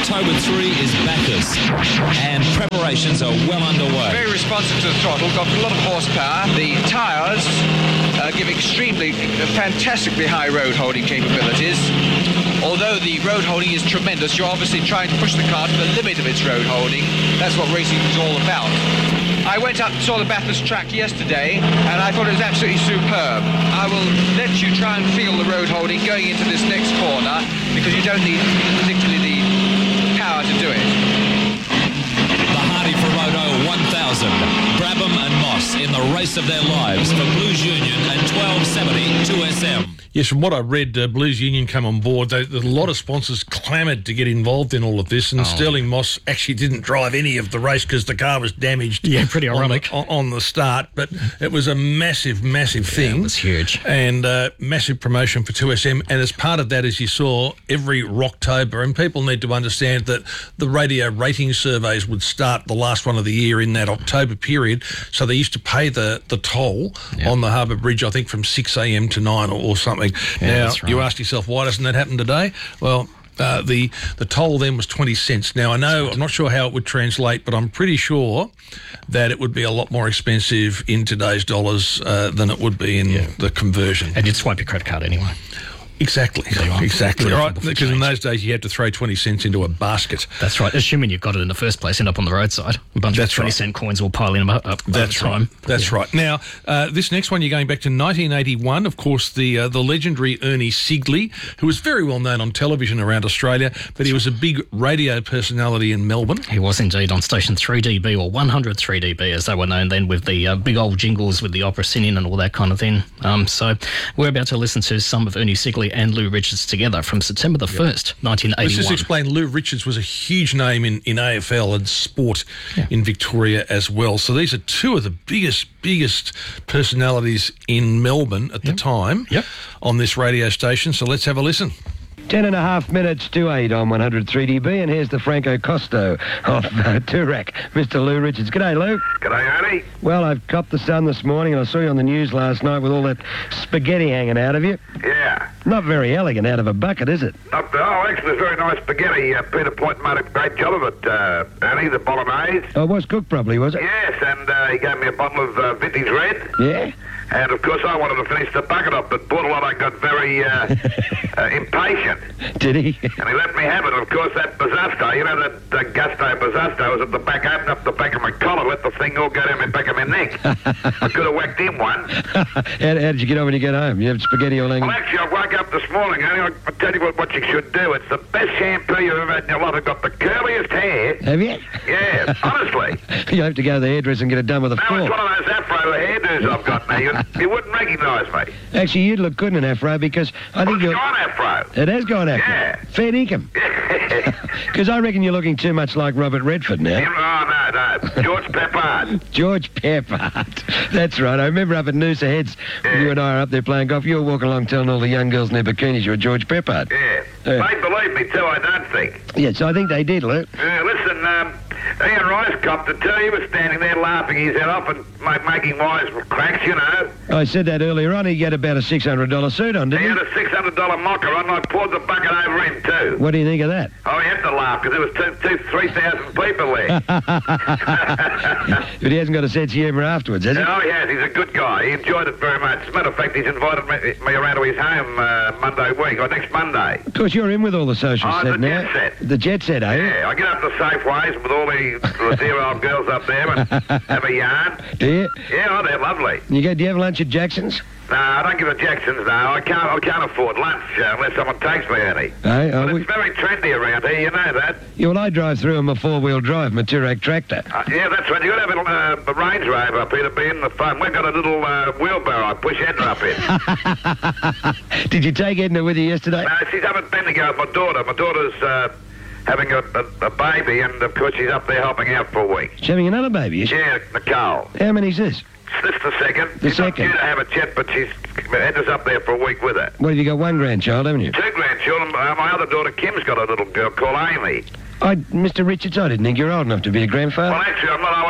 October 3 is backers, and preparations are well underway. Very responsive to the throttle, got a lot of horsepower. The tyres give fantastically high road holding capabilities. Although the road holding is tremendous, you're obviously trying to push the car to the limit of its road holding. That's what racing is all about. I went up and saw the Bathurst track yesterday, and I thought it was absolutely superb. I will let you try and feel the road holding going into this next corner, because you don't need particularly the power to do it. The Hardy Ferodo 1000, Brabham and Moss in the race of their lives for Blues Union and 1270 2SM. Yes, from what I read, Blues Union came on board. A lot of sponsors clamoured to get involved in all of this, and Sterling Moss actually didn't drive any of the race because the car was damaged. Yeah, pretty ironic. On the start, but it was a massive, massive thing. Yeah, it was huge. And massive promotion for 2SM, and as part of that, as you saw, every Rocktober, and people need to understand that the radio rating surveys would start the last one of the year in that October period, so they used to pay the toll on the Harbour Bridge, I think, from 6 a.m. to 9 or something. Yeah, now, that's right. You ask yourself, why doesn't that happen today? Well, the toll then was 20 cents. Now, I know, I'm not sure how it would translate, but I'm pretty sure that it would be a lot more expensive in today's dollars than it would be in the conversion. And you'd swipe your credit card anyway. Exactly. Right, because in those days you had to throw 20 cents into a basket. That's right. Assuming you got it in the first place, end up on the roadside. A bunch of 20-cent coins will pile in up That's over time. That's right. Now, this next one, you're going back to 1981. Of course, the legendary Ernie Sigley, who was very well known on television around Australia, but he was a big radio personality in Melbourne. He was indeed on station 3DB, or 100 3DB, as they were known then, with the big old jingles with the opera singing and all that kind of thing. So we're about to listen to some of Ernie Sigley and Lou Richards together from September the 1st, 1981. Let's just explain, Lou Richards was a huge name in AFL and sport in Victoria as well. So these are two of the biggest personalities in Melbourne at the time on this radio station. So let's have a listen. 10.5 minutes to 8 on 100 3DB, and here's the Franco Costo of Toorak, Mr. Lou Richards. G'day, Lou. G'day, Ernie. Well, I've copped the sun this morning, and I saw you on the news last night with all that spaghetti hanging out of you. Yeah. Not very elegant out of a bucket, is it? Actually, it's very nice spaghetti. Peter Point made a great job of it, Ernie, the bolognese. Oh, it was cooked properly, was it? Yes, and he gave me a bottle of vintage red. Yeah? And, of course, I wanted to finish the bucket up, but Bordelot got very impatient. Did he? And he let me have it. Of course, that Bazasto, you know, that Gusto Bazasto was at the back, opened up the back of my collar, let the thing all go down the back of my neck. I could have whacked him one. How did you get on when you get home? You have spaghetti all hanging? Well, actually, I woke up this morning, Ernie. I'll tell you what you should do. It's the best shampoo you've ever had in your life. I've got the curliest hair. Have you? Yes, honestly. You have to go to the hairdresser and get it done with a No, fork. it's one of those afro hairdos I've got now. You wouldn't recognise me. Actually, you'd look good in an afro because I think It's gone afro. It has gone afro. Yeah. Fair dinkum. Because I reckon you're looking too much like Robert Redford now. Oh, no. George Peppard. George Peppard. That's right. I remember up at Noosa Heads, when you and I were up there playing golf, you were walking along telling all the young girls in their bikinis you were George Peppard. Yeah. They believe me too, I don't think. Yes, I think they did, Lou. Listen, Ian Rice copped it too. He was standing there laughing his head off and making wise cracks, you know. I said that earlier on. He had about a $600 suit on, didn't He he? had a $600 mocker on, and I poured the bucket over him too. What do you think of that? Oh, he had to laugh because there was 3,000 people there. But he hasn't got a sense of humour afterwards, has he? Oh, yes, he's a good guy. He enjoyed it very much. As a matter of fact, he's invited me around to his home Monday week, or next Monday. Of course, you're in with all the social set the now. jet set. The jet set, are you? Yeah, I get up to Safeways with all the dear-old girls up there and have a yarn. Do you? Yeah, oh, they're lovely. Do you have lunch at Jackson's? No, I don't give the Jacksons, no. I can't afford lunch unless someone takes me, Ernie. But it's very trendy around here, you know that. Yeah, well, I drive through in my four-wheel drive, my Toorak tractor. Yeah, that's right. You've got to have a Range Rover up here to be in the fun. We've got a little wheelbarrow I push Edna up in. Did you take Edna with you yesterday? No, she's up at Bendigo with my daughter. My daughter's having a baby, and, of course, she's up there helping out for a week. She's having another baby, is she? Yeah, Nicole. How many's this? This the second. She's not due to have a jet, but Edna's up there for a week with her. What, have you got one grandchild, haven't you? 2 grandchildren. My other daughter, Kim's got a little girl called Amy. Mr. Richards, I didn't think you were old enough to be a grandfather. Well, actually, I'm not.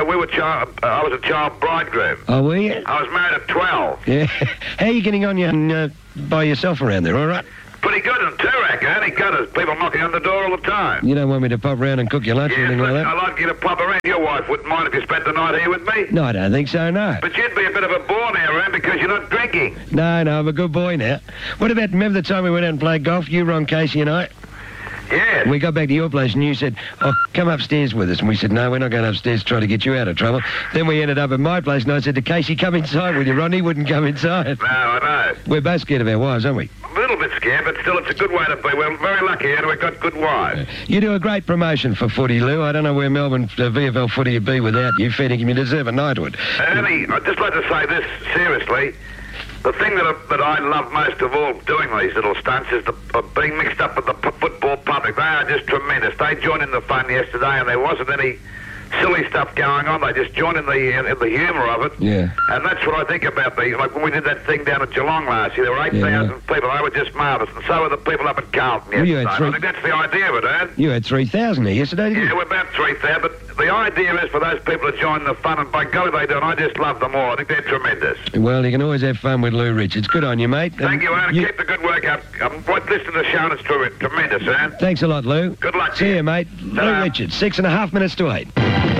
I was a child bridegroom. Oh, were you? I was married at 12. Yeah. How are you getting on by yourself around there, all right? pretty good in Toorak, eh? He got us. People knocking on the door all the time. You don't want me to pop round and cook your lunch or Yes, anything like but that? I'd like you to pop around. Your wife wouldn't mind if you spent the night here with me. No, I don't think so, no. But you'd be a bit of a bore now, Ram, because you're not drinking. No, I'm a good boy now. What about, remember the time we went out and played golf, you, Ron, Casey and I? Yes. We got back to your place and you said, oh, come upstairs with us. And we said, no, we're not going upstairs to try to get you out of trouble. Then we ended up at my place and I said to Casey, come inside with you. Ron, he wouldn't come inside. No, I know. We're both scared of our wives, aren't we? A little bit scared, but still it's a good way to be. We're very lucky and we've got good wives. You do a great promotion for footy, Lou. I don't know where Melbourne VFL footy would be without you. Fair dinkum, you deserve a knighthood. Ernie, I'd just like to say this seriously. The thing that I love most of all doing these little stunts is being mixed up with the football public. They are just tremendous. They joined in the fun yesterday and there wasn't any silly stuff going on. They just joined in the humour of it. Yeah. And that's what I think about these. Like when we did that thing down at Geelong last year, there were 8,000 people. They were just marvellous. And so were the people up at Carlton Well, you yesterday. had I think that's the idea of it, Ern. You had 3,000 here yesterday, didn't Yeah, you? we're about 3,000, but the idea is for those people to join the fun, and by golly they do, and I just love them all. I think they're tremendous. Well, you can always have fun with Lou Richards. Good on you, mate. Thank you, Ern. Keep the good work up. I'm listening to the show, and it's tremendous, Ern. Thanks a lot, Lou. Good luck to See you. you, mate. Lou Ta-ra. Richards, 6.5 minutes to 8.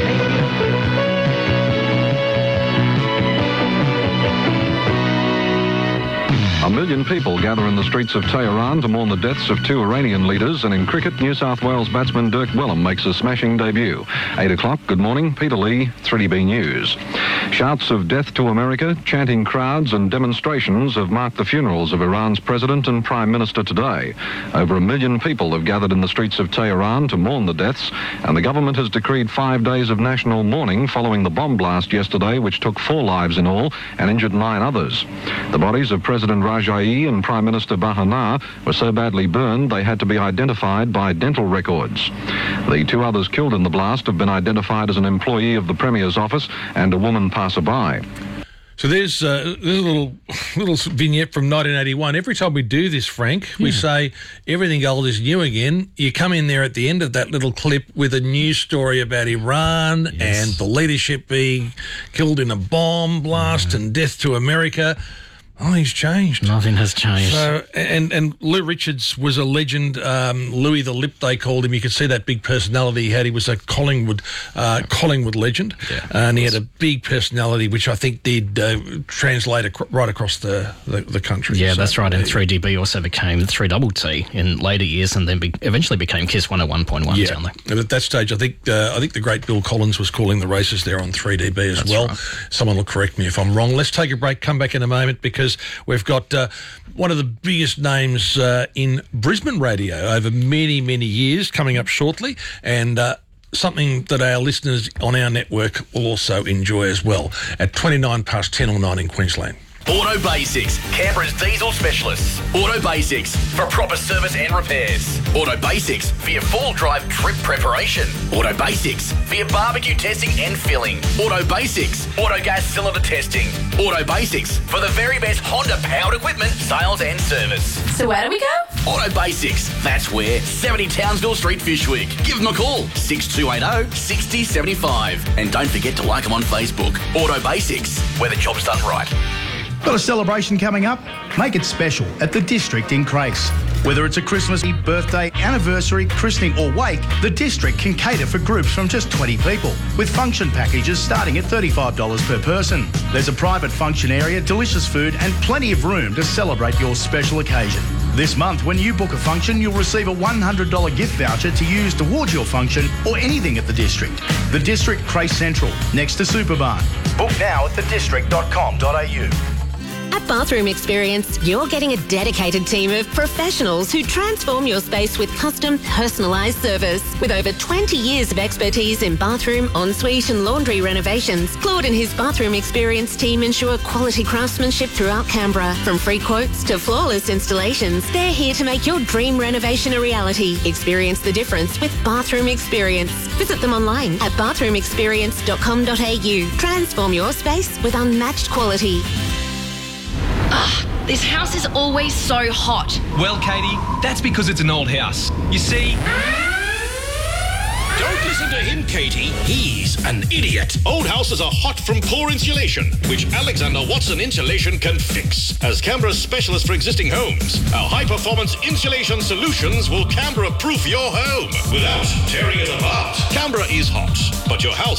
A million people gather in the streets of Tehran to mourn the deaths of two Iranian leaders, and in cricket, New South Wales batsman Dirk Wellham makes a smashing debut. 8 o'clock, good morning, Peter Lee, 3DB News. Shouts of death to America, chanting crowds and demonstrations have marked the funerals of Iran's president and prime minister today. Over 1 million people have gathered in the streets of Tehran to mourn the deaths, and the government has decreed 5 days of national mourning following the bomb blast yesterday, which took 4 lives in all and injured 9 others. The bodies of President Rajaei and Prime Minister Bahana were so badly burned they had to be identified by dental records. The 2 others killed in the blast have been identified as an employee of the Premier's office and a woman passerby. So there's a little vignette from 1981. Every time we do this, Frank, we say everything old is new again. You come in there at the end of that little clip with a news story about Iran and the leadership being killed in a bomb blast and death to America. Nothing's changed. Nothing has changed. So, and Lou Richards was a legend. Louis the Lip, they called him. You could see that big personality he had. He was a Collingwood legend, and he had a big personality, which I think did translate right across the country. Yeah, So, that's right. And 3DB also became 3TT in later years, and then eventually became KISS 101.1 down there. And at that stage, I think the great Bill Collins was calling the races there on 3DB as well. right. Someone will correct me if I'm wrong. Let's take a break, come back in a moment, because we've got one of the biggest names in Brisbane radio over many, many years coming up shortly, and something that our listeners on our network will also enjoy as well at 29 past 10 or 9 in Queensland. Auto Basics, Canberra's diesel specialists. Auto Basics, for proper service and repairs. Auto Basics, for your fall drive trip preparation. Auto Basics, for your barbecue testing and filling. Auto Basics, auto gas cylinder testing. Auto Basics, for the very best Honda powered equipment, sales and service. So where do we go? Auto Basics, that's where. 70 Townsville Street, Fyshwick. Give them a call, 6280 6075. And don't forget to like them on Facebook. Auto Basics, where the job's done right. Got a celebration coming up? Make it special at the District in Crace. Whether it's a Christmas Eve, birthday, anniversary, christening or wake, the District can cater for groups from just 20 people, with function packages starting at $35 per person. There's a private function area, delicious food and plenty of room to celebrate your special occasion. This month, when you book a function, you'll receive a $100 gift voucher to use towards your function or anything at the District. The District Crace Central, next to Superbarn. Book now at thedistrict.com.au. At Bathroom Experience, you're getting a dedicated team of professionals who transform your space with custom, personalised service. With over 20 years of expertise in bathroom, ensuite and laundry renovations, Claude and his Bathroom Experience team ensure quality craftsmanship throughout Canberra. From free quotes to flawless installations, they're here to make your dream renovation a reality. Experience the difference with Bathroom Experience. Visit them online at bathroomexperience.com.au. Transform your space with unmatched quality. This house is always so hot. Well, Katie, that's because it's an old house. You see... Don't listen to him, Katie. He's an idiot. Old houses are hot from poor insulation, which Alexander Watson Insulation can fix. As Canberra's specialist for existing homes, our high-performance insulation solutions will Canberra-proof your home without tearing it apart. Canberra is hot, but your house